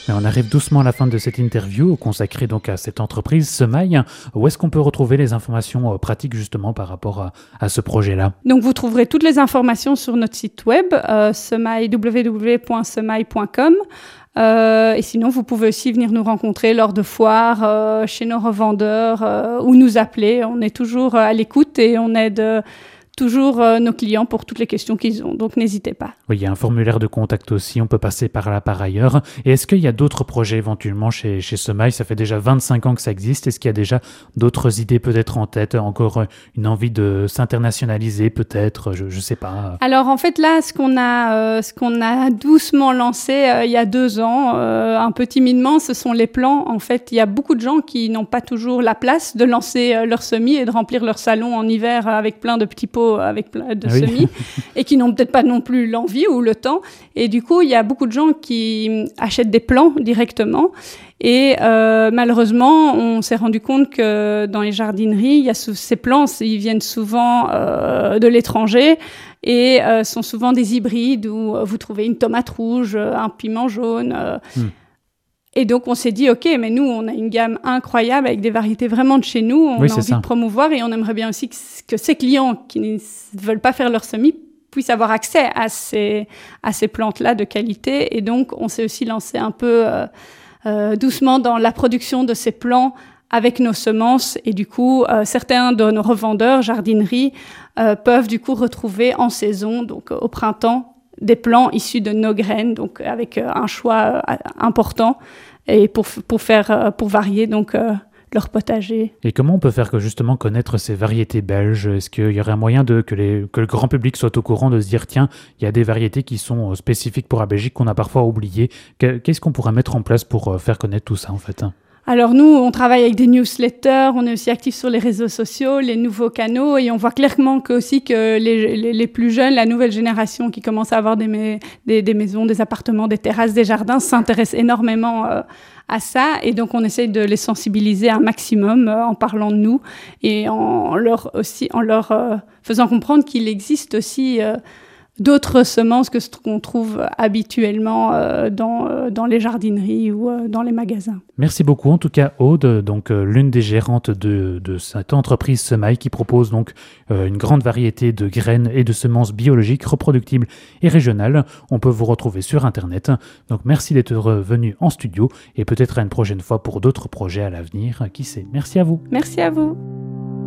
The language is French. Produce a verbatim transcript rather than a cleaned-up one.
Mais on arrive doucement à la fin de cette interview consacrée donc à cette entreprise Semaille. Où est-ce qu'on peut retrouver les informations pratiques justement par rapport à, à ce projet-là? Donc vous trouverez toutes les informations sur notre site web, euh, semaille, w w w point semaille point com. Euh, et sinon, vous pouvez aussi venir nous rencontrer lors de foires, euh, chez nos revendeurs, euh, ou nous appeler. On est toujours à l'écoute et on aide euh, toujours euh, nos clients pour toutes les questions qu'ils ont. Donc, n'hésitez pas. Oui, il y a un formulaire de contact aussi. On peut passer par là par ailleurs. Et est-ce qu'il y a d'autres projets éventuellement chez, chez Semaille? Ça fait déjà vingt-cinq ans que ça existe. Est-ce qu'il y a déjà d'autres idées peut-être en tête? Encore une envie de s'internationaliser peut-être? Je ne sais pas. Alors, en fait, là, ce qu'on a, euh, ce qu'on a doucement lancé euh, il y a deux ans, euh, un peu timidement, ce sont les plants. En fait, il y a beaucoup de gens qui n'ont pas toujours la place de lancer euh, leur semis et de remplir leur salon en hiver avec plein de petits pots avec plein de ah semis oui. et qui n'ont peut-être pas non plus l'envie ou le temps. Et du coup, il y a beaucoup de gens qui achètent des plants directement. Et euh, malheureusement, on s'est rendu compte que dans les jardineries, il y a sou- ces plants, ils viennent souvent euh, de l'étranger et euh, sont souvent des hybrides où vous trouvez une tomate rouge, un piment jaune. Euh, hmm. Et donc, on s'est dit, OK, mais nous, on a une gamme incroyable avec des variétés vraiment de chez nous. On oui, a envie ça. de promouvoir et on aimerait bien aussi que, que ces clients qui ne veulent pas faire leur semis puissent avoir accès à ces, à ces plantes-là de qualité. Et donc, on s'est aussi lancé un peu euh, euh, doucement dans la production de ces plants avec nos semences. Et du coup, euh, certains de nos revendeurs, jardineries, euh, peuvent du coup retrouver en saison, donc euh, au printemps, des plants issus de nos graines, donc avec euh, un choix euh, important et pour, pour, faire, pour varier donc, euh, leur potager. Et comment on peut faire que justement connaître ces variétés belges? Est-ce qu'il y aurait un moyen de, que, les, que le grand public soit au courant de se dire tiens, il y a des variétés qui sont spécifiques pour la Belgique qu'on a parfois oubliées? Qu'est-ce qu'on pourrait mettre en place pour faire connaître tout ça en fait? Alors nous, on travaille avec des newsletters, on est aussi actifs sur les réseaux sociaux, les nouveaux canaux, et on voit clairement que aussi que les, les, les plus jeunes, la nouvelle génération qui commence à avoir des, mais, des, des maisons, des appartements, des terrasses, des jardins, s'intéresse énormément euh, à ça. Et donc on essaye de les sensibiliser un maximum euh, en parlant de nous et en leur, aussi, en leur euh, faisant comprendre qu'il existe aussi euh, d'autres semences que ce qu'on trouve habituellement euh, dans, euh, dans les jardineries ou euh, dans les magasins. Merci beaucoup en tout cas Aude, donc euh, l'une des gérantes de, de cette entreprise Semaille qui propose donc euh, une grande variété de graines et de semences biologiques, reproductibles et régionales. On peut vous retrouver sur internet. Donc merci d'être venu en studio et peut-être à une prochaine fois pour d'autres projets à l'avenir. Qui sait? Merci à vous. Merci à vous.